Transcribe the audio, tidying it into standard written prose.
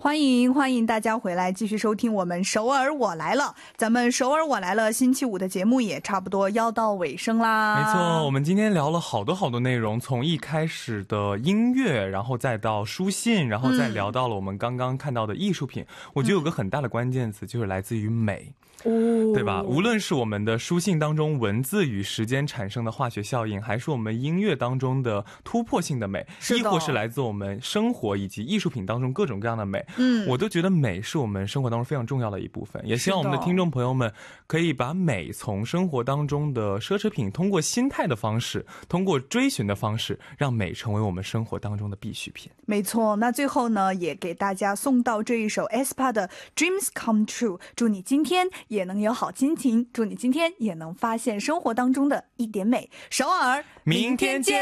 欢迎大家回来继续收听我们首尔我来了。咱们首尔我来了星期五的节目也差不多要到尾声啦。 没错，我们今天聊了好多内容，从一开始的音乐，然后再到书信，然后再聊到了我们刚刚看到的艺术品。我觉得有个很大的关键词就是来自于美。对吧？无论是我们的书信当中文字与时间产生的化学效应，还是我们音乐当中的突破性的美，亦或是来自我们生活以及艺术品当中各种各样的美，我都觉得美是我们生活当中非常重要的一部分。也希望我们的听众朋友们可以把美从生活当中的奢侈品，通过心态的方式，通过追寻的方式，让美成为我们生活当中的必需品。 没错，那最后呢，也给大家送到这一首 aespa 的 Dreams Come True， 祝你今天也能有好心情，祝你今天也能发现生活当中的一点美。首尔， 明天见。